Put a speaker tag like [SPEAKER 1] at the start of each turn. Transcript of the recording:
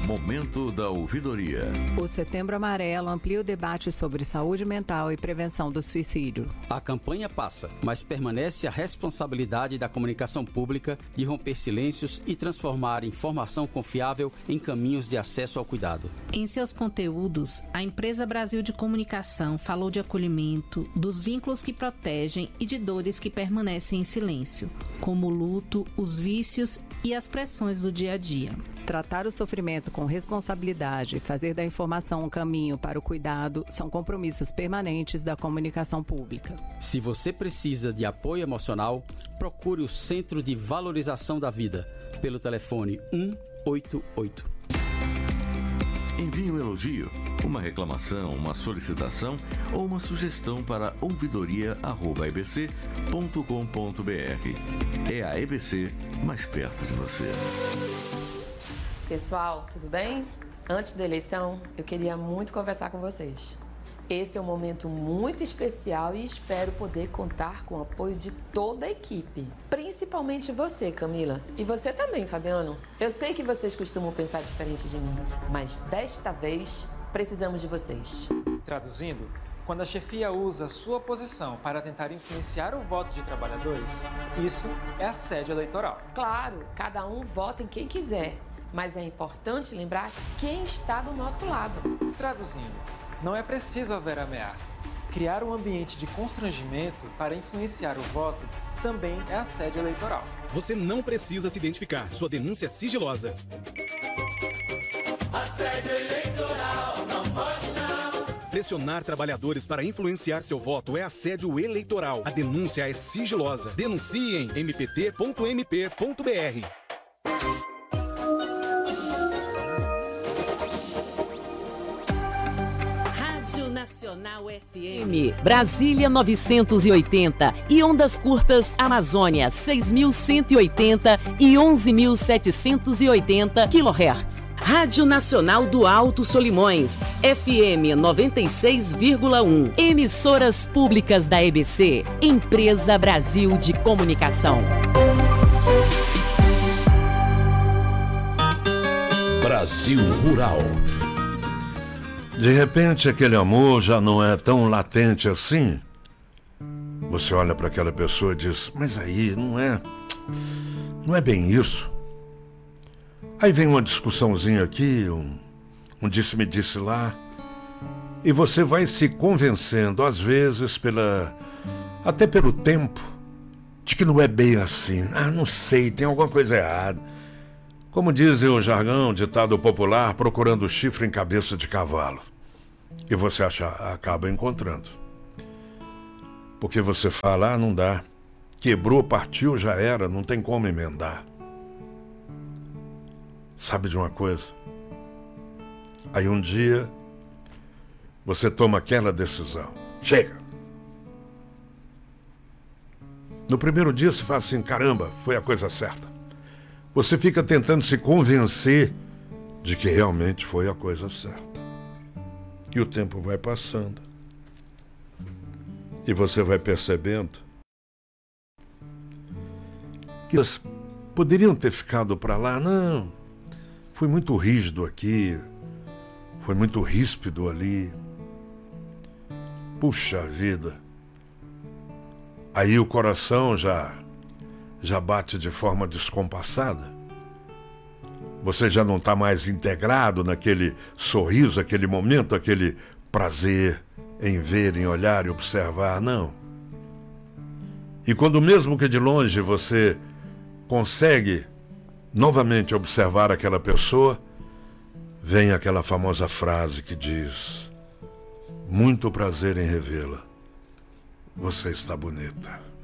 [SPEAKER 1] Momento da ouvidoria.
[SPEAKER 2] O Setembro Amarelo amplia o debate sobre saúde mental e prevenção do suicídio.
[SPEAKER 3] A campanha passa, mas permanece a responsabilidade da comunicação pública de romper silêncios e transformar informação confiável em caminhos de acesso ao cuidado.
[SPEAKER 4] Em seus conteúdos, a Empresa Brasil de Comunicação falou de acolhimento, dos vínculos que protegem e de dores que permanecem em silêncio, como o luto, os vícios e as pressões do dia a dia.
[SPEAKER 2] Tratar o sofrimento com responsabilidade e fazer da informação um caminho para o cuidado são compromissos permanentes da comunicação pública.
[SPEAKER 3] Se você precisa de apoio emocional, procure o Centro de Valorização da Vida, pelo telefone 188.
[SPEAKER 1] Envie um elogio, uma reclamação, uma solicitação ou uma sugestão para ouvidoria@ebc.com.br. É a EBC mais perto de você.
[SPEAKER 5] Pessoal, tudo bem? Antes da eleição, eu queria muito conversar com vocês. Esse é um momento muito especial e espero poder contar com o apoio de toda a equipe. Principalmente você, Camila. E você também, Fabiano. Eu sei que vocês costumam pensar diferente de mim, mas desta vez precisamos de vocês.
[SPEAKER 6] Traduzindo, quando a chefia usa a sua posição para tentar influenciar o voto de trabalhadores, isso é assédio eleitoral.
[SPEAKER 5] Claro, cada um vota em quem quiser, mas é importante lembrar quem está do nosso lado.
[SPEAKER 6] Traduzindo, não é preciso haver ameaça. Criar um ambiente de constrangimento para influenciar o voto também é assédio eleitoral.
[SPEAKER 7] Você não precisa se identificar. Sua denúncia é sigilosa.
[SPEAKER 8] Assédio eleitoral, não pode não.
[SPEAKER 7] Pressionar trabalhadores para influenciar seu voto é assédio eleitoral. A denúncia é sigilosa. Denuncie em mpt.mp.br.
[SPEAKER 9] Nacional FM, Brasília 980 e ondas curtas Amazônia 6.180 e 11.780 kHz. Rádio Nacional do Alto Solimões, FM 96,1. Emissoras públicas da EBC, Empresa Brasil de Comunicação.
[SPEAKER 10] Brasil Rural. De repente, aquele amor já não é tão latente assim. Você olha para aquela pessoa e diz, mas aí não é bem isso. Aí vem uma discussãozinha aqui, um disse-me-disse lá, e você vai se convencendo, às vezes, até pelo tempo, de que não é bem assim. Ah, não sei, tem alguma coisa errada. Como diz o jargão, ditado popular, procurando o chifre em cabeça de cavalo. E você acaba encontrando. Porque você fala, não dá. Quebrou, partiu, já era, não tem como emendar. Sabe de uma coisa? Aí um dia, você toma aquela decisão. Chega! No primeiro dia você fala assim, caramba, foi a coisa certa. Você fica tentando se convencer de que realmente foi a coisa certa. E o tempo vai passando. E você vai percebendo que elas poderiam ter ficado para lá. Não, foi muito rígido aqui, foi muito ríspido ali. Puxa vida. Aí o coração já bate de forma descompassada. Você já não está mais integrado naquele sorriso, aquele momento, aquele prazer em ver, em olhar e observar, não. E quando mesmo que de longe você consegue novamente observar aquela pessoa, vem aquela famosa frase que diz: muito prazer em revê-la, você está bonita.